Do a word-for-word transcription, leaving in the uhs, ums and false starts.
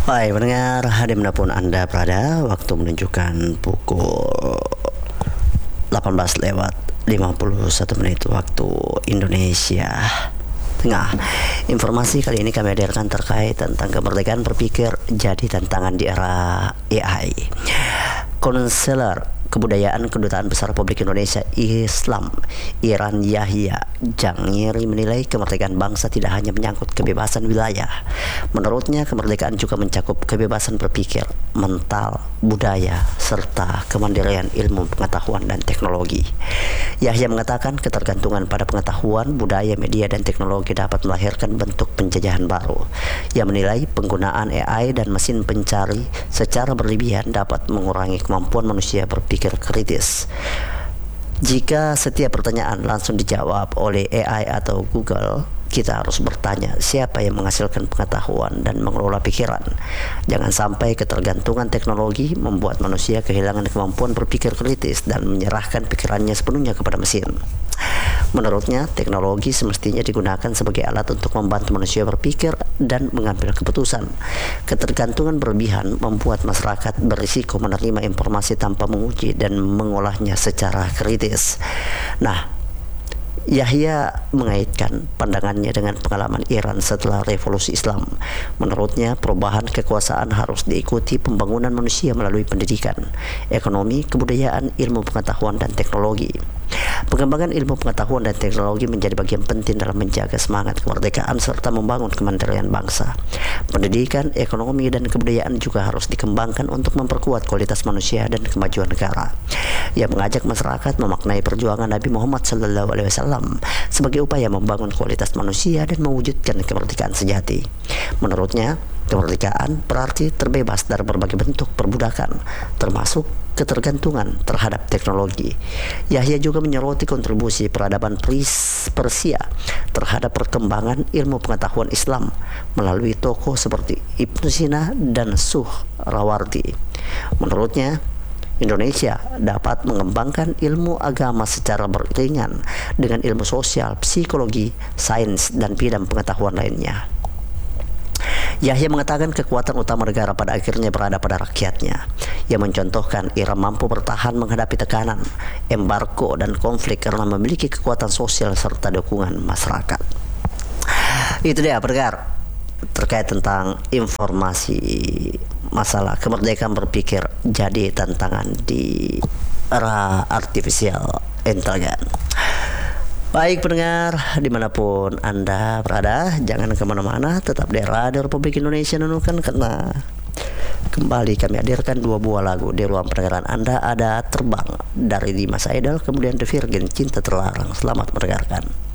Baik pendengar, dimanapun Anda berada, waktu menunjukkan pukul delapan belas lewat lima puluh satu menit waktu Indonesia Tengah. Informasi kali ini kami hadirkan terkait tentang kemerdekaan berpikir jadi tantangan di era A I. Konselor Kebudayaan Kedutaan Besar Republik Indonesia Islam Iran Yahya Jangiri menilai kemerdekaan bangsa tidak hanya menyangkut kebebasan wilayah. Menurutnya, kemerdekaan juga mencakup kebebasan berpikir, mental, budaya, serta kemandirian ilmu pengetahuan dan teknologi. Yahya mengatakan ketergantungan pada pengetahuan, budaya, media, dan teknologi dapat melahirkan bentuk penjajahan baru. Ia menilai penggunaan A I dan mesin pencari secara berlebihan dapat mengurangi kemampuan manusia berpikir kritis. Jika setiap pertanyaan langsung dijawab oleh A I atau Google, kita harus bertanya siapa yang menghasilkan pengetahuan dan mengelola pikiran. Jangan sampai ketergantungan teknologi membuat manusia kehilangan kemampuan berpikir kritis dan menyerahkan pikirannya sepenuhnya kepada mesin. Menurutnya, teknologi semestinya digunakan sebagai alat untuk membantu manusia berpikir dan mengambil keputusan. Ketergantungan berlebihan membuat masyarakat berisiko menerima informasi tanpa menguji dan mengolahnya secara kritis. Nah, Yahya mengaitkan pandangannya dengan pengalaman Iran setelah revolusi Islam. Menurutnya, perubahan kekuasaan harus diikuti pembangunan manusia melalui pendidikan, ekonomi, kebudayaan, ilmu pengetahuan, dan teknologi. Pengembangan ilmu pengetahuan dan teknologi menjadi bagian penting dalam menjaga semangat kemerdekaan serta membangun kemandirian bangsa. Pendidikan, ekonomi, dan kebudayaan juga harus dikembangkan untuk memperkuat kualitas manusia dan kemajuan negara. Ia mengajak masyarakat memaknai perjuangan Nabi Muhammad shallallahu alaihi wasallam sebagai upaya membangun kualitas manusia dan mewujudkan kemerdekaan sejati. Menurutnya, kemerdekaan berarti terbebas dari berbagai bentuk perbudakan, termasuk ketergantungan terhadap teknologi. Yahya juga menyoroti kontribusi peradaban Persia terhadap perkembangan ilmu pengetahuan Islam melalui tokoh seperti Ibnu Sina dan Suhrawardi. Menurutnya, Indonesia dapat mengembangkan ilmu agama secara beriringan dengan ilmu sosial, psikologi, sains, dan bidang pengetahuan lainnya. Yahya mengatakan kekuatan utama negara pada akhirnya berada pada rakyatnya. Ia mencontohkan Iran mampu bertahan menghadapi tekanan, embargo, dan konflik karena memiliki kekuatan sosial serta dukungan masyarakat. Itu dia pendengar terkait tentang informasi masalah kemerdekaan berpikir jadi tantangan di era artificial intelligence. Baik pendengar, dimanapun Anda berada, jangan kemana-mana, tetap di Radio Republik Indonesia Nunukan, karena kembali kami hadirkan dua buah lagu di ruang pendengaran Anda. Ada Terbang dari Dimas Idol, kemudian The Virgin Cinta Terlarang. Selamat mendengarkan.